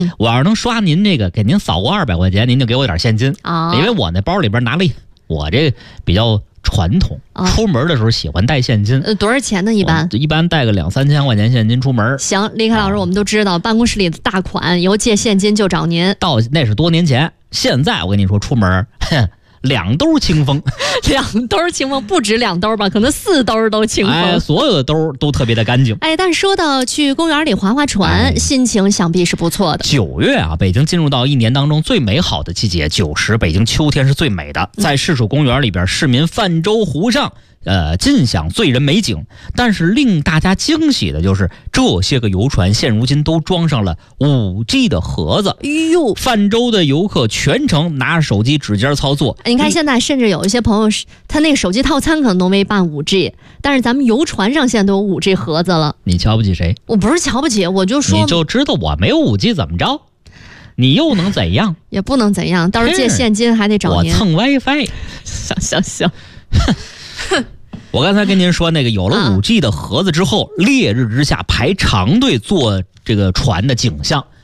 我要是能刷您这个，给您扫过200块钱，您就给我点现金啊， 因为我那包里边拿了我这比较传统，出门的时候喜欢带现金。 多少钱呢？一般带个2-3千块钱现金出门。 行，李凯老师，我们都知道，办公室里的大款有借现金就找您。 那是多年前，现在我跟你说，出门2兜清风 ，2兜清风不止2兜吧，可能4兜都清风。 所有的兜都特别的干净。 但说到去公园里划划船，心情想必是不错的。 9月啊，北京进入到一年当中最美好的季节，9时北京秋天是最美的。在市属公园里边，市民泛舟湖上，尽享醉人美景。但是令大家惊喜的就是，这些个游船现如今都装上了5G 的盒子。泛舟的游客全程拿着手机指尖操作。 你看现在甚至有一些朋友，他那个手机套餐可能都没办5G，但是咱们游船上现在都有5G 盒子了。 你瞧不起谁？ 我不是瞧不起，我就说你就知道我没有5G 怎么着？你又能怎样？ 也不能怎样，到时候借现金还得找您。 我蹭 WiFi。 行。 我刚才跟您说那个有了5G 的盒子之后，烈日之下排长队坐这个船的景象